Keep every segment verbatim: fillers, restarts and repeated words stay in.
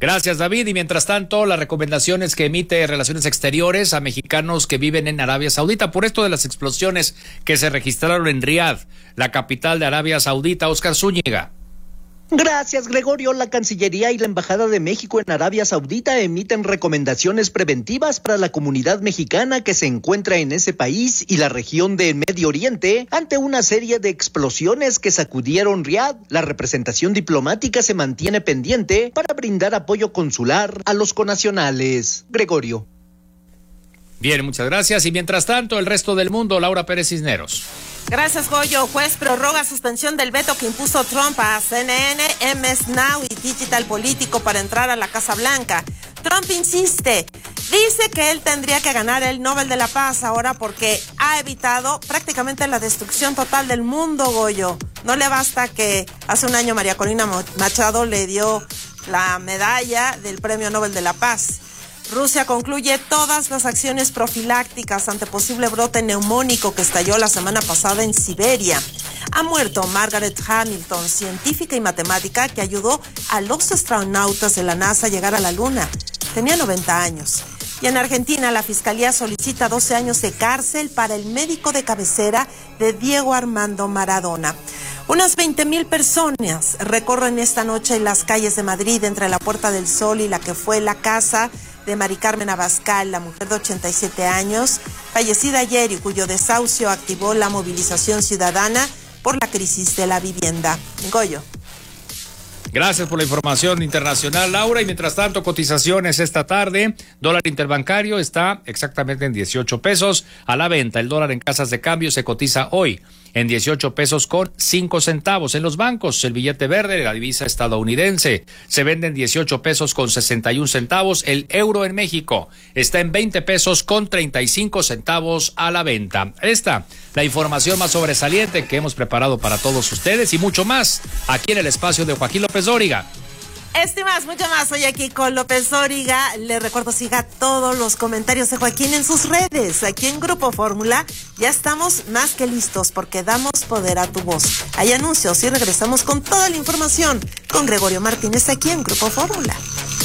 Gracias, David. Y mientras tanto, las recomendaciones que emite Relaciones Exteriores a mexicanos que viven en Arabia Saudita por esto de las explosiones que se registraron en Riad, la capital de Arabia Saudita. Óscar Zúñiga. Gracias, Gregorio. La Cancillería y la Embajada de México en Arabia Saudita emiten recomendaciones preventivas para la comunidad mexicana que se encuentra en ese país y la región de Medio Oriente ante una serie de explosiones que sacudieron Riad. La representación diplomática se mantiene pendiente para brindar apoyo consular a los connacionales. Gregorio. Bien, muchas gracias. Y mientras tanto, el resto del mundo, Laura Pérez Cisneros. Gracias, Goyo. Juez prorroga suspensión del veto que impuso Trump a C N N, M S Now y Digital Político para entrar a la Casa Blanca. Trump insiste, dice que él tendría que ganar el Nobel de la Paz ahora porque ha evitado prácticamente la destrucción total del mundo, Goyo. No le basta que hace un año María Corina Machado le dio la medalla del Premio Nobel de la Paz. Rusia concluye todas las acciones profilácticas ante posible brote neumónico que estalló la semana pasada en Siberia. Ha muerto Margaret Hamilton, científica y matemática que ayudó a los astronautas de la NASA a llegar a la Luna. Tenía noventa años. Y en Argentina, la Fiscalía solicita doce años de cárcel para el médico de cabecera de Diego Armando Maradona. Unas veinte mil personas recorren esta noche las calles de Madrid entre la Puerta del Sol y la que fue la casa de Mari Carmen Abascal, la mujer de ochenta y siete años, fallecida ayer y cuyo desahucio activó la movilización ciudadana por la crisis de la vivienda. Goyo. Gracias por la información internacional, Laura. Y mientras tanto, cotizaciones esta tarde. Dólar interbancario está exactamente en dieciocho pesos a la venta. El dólar en casas de cambio se cotiza hoy en dieciocho pesos con cinco centavos. En los bancos, el billete verde de la divisa estadounidense se vende en dieciocho pesos con sesenta y un centavos. El euro en México está en veinte pesos con treinta y cinco centavos a la venta. Esta, la información más sobresaliente que hemos preparado para todos ustedes y mucho más aquí en el espacio de Joaquín López Dóriga. Este y más, mucho más, hoy aquí con López Dóriga. Le recuerdo, siga todos los comentarios de Joaquín en sus redes. Aquí en Grupo Fórmula ya estamos más que listos porque damos poder a tu voz. Hay anuncios y regresamos con toda la información con Gregorio Martínez aquí en Grupo Fórmula.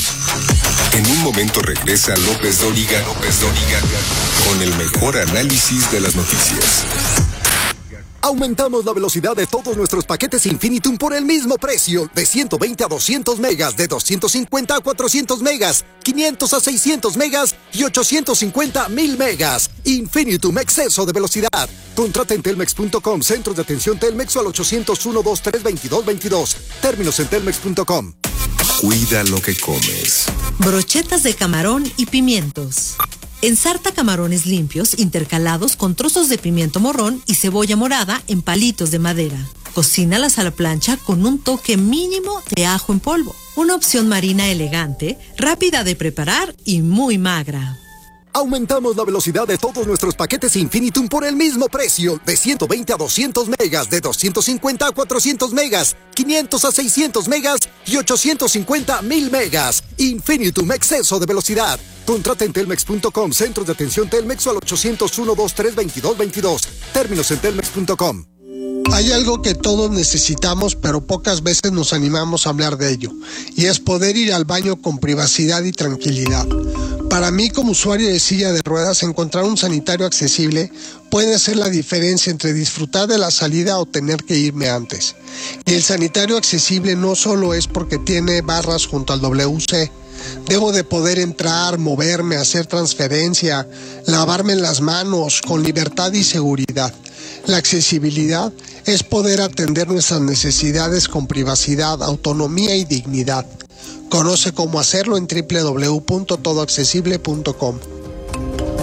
En un momento regresa López Dóriga, López Dóriga con el mejor análisis de las noticias. Aumentamos la velocidad de todos nuestros paquetes Infinitum por el mismo precio, de ciento veinte a doscientos megas, de doscientos cincuenta a cuatrocientos megas, quinientos a seiscientos megas y ochocientos cincuenta a mil megas. Infinitum, exceso de velocidad. Contrata en telmex punto com, centros de atención Telmex o al ochocientos uno, veintitrés, veintidós, veintidós. Términos en telmex punto com. Cuida lo que comes. Brochetas de camarón y pimientos. Ensarta camarones limpios intercalados con trozos de pimiento morrón y cebolla morada en palitos de madera. Cocínalas a la plancha con un toque mínimo de ajo en polvo. Una opción marina elegante, rápida de preparar y muy magra. Aumentamos la velocidad de todos nuestros paquetes Infinitum por el mismo precio, de ciento veinte a doscientos megas, de doscientos cincuenta a cuatrocientos megas, quinientos a seiscientos megas y ochocientos cincuenta a mil megas. Infinitum, exceso de velocidad. Contrata en telmex punto com, centros de atención Telmex o al ochocientos uno, veintitrés, veintidós, veintidós. Términos en telmex punto com. Hay algo que todos necesitamos, pero pocas veces nos animamos a hablar de ello, y es poder ir al baño con privacidad y tranquilidad. Para mí, como usuario de silla de ruedas, encontrar un sanitario accesible puede ser la diferencia entre disfrutar de la salida o tener que irme antes. Y el sanitario accesible no solo es porque tiene barras junto al W C. Debo de poder entrar, moverme, hacer transferencia, lavarme las manos con libertad y seguridad. La accesibilidad es poder atender nuestras necesidades con privacidad, autonomía y dignidad. Conoce cómo hacerlo en doble u doble u doble u punto todo accesible punto com.